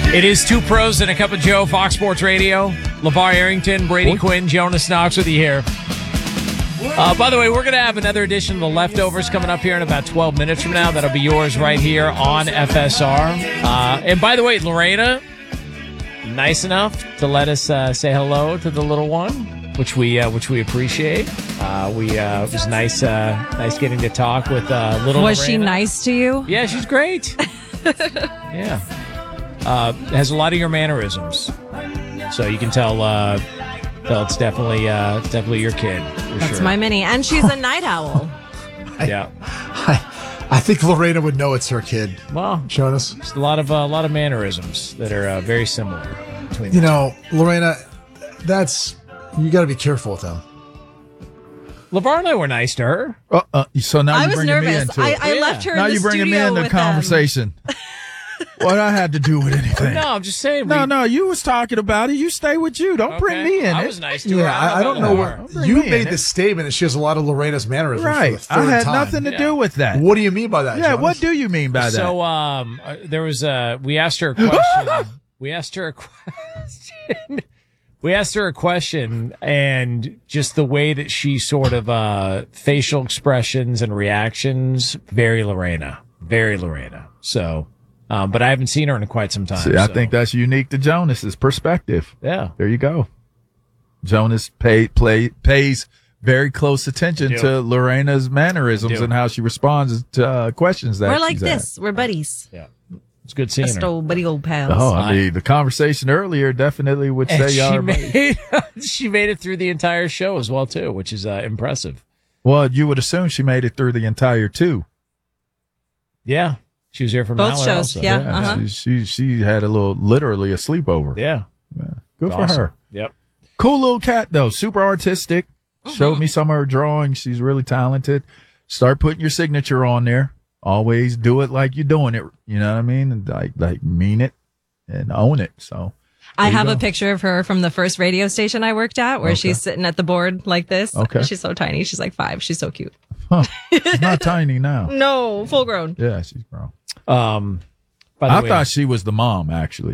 It is Two Pros and a Cup of Joe, Fox Sports Radio. LeVar Arrington, Brady Quinn, Jonas Knox with you here. By the way, we're going to have another edition of The Leftovers coming up here in about 12 minutes from now. That'll be yours right here on FSR. And by the way, Lorena, nice enough to let us say hello to the little one, which we appreciate. It was nice getting to talk with little Was Lorena. she nice to you? Yeah, she's great. Yeah. Has a lot of your mannerisms. So you can tell it's definitely your kid. That's sure. my mini. And she's a night owl. Yeah. I think Lorena would know it's her kid. Well, Jonas. just a lot of mannerisms that are very similar between You know, Lorena, you got to be careful with them. LeVar and I were nice to her. So now I you're was bringing me nervous. into it. I left her Now in the you're bringing me studio into the with them. conversation. What I had to do with anything? No, I'm just saying. No, you was talking about it. You stay with you. Don't bring me in I it. was nice to her. Yeah, I don't know where Bring you me in made it. this statement, and she has a lot of Lorena's mannerisms. Right. For the third I had time. nothing to do with that. What do you mean by that? Yeah, Jonas? what do you mean by that? So there was we asked her a question. We asked her a question. We asked her a question, and just the way that she sort of facial expressions and reactions, very Lorena. So, but I haven't seen her in quite some time. See, I think that's unique to Jonas's perspective. Yeah. There you go. Jonas pays very close attention to Lorena's mannerisms and how she responds to questions that We're like she's this. asked. We're buddies. Yeah. It's good seeing Just her. old buddy old pals. Oh, I mean, the conversation earlier definitely would say y'all are buddies. She made it through the entire show as well, too, which is impressive. Well, you would assume she made it through the entire two. Yeah. She was here for Both Mallard shows, also. yeah. Uh-huh. She had literally a sleepover. Yeah. Good for Awesome. her. Yep. Cool little cat though, super artistic. Showed me some of her drawings. She's really talented. Start putting your signature on there. Always do it like you're doing it. You know what I mean? And like mean it and own it. So I there you have go. a picture of her from the first radio station I worked at where she's sitting at the board like this. Okay. She's so tiny. She's like 5. She's so cute. Huh. She's not tiny now. No, full grown. Yeah, she's grown. By the I way, thought she was the mom, actually.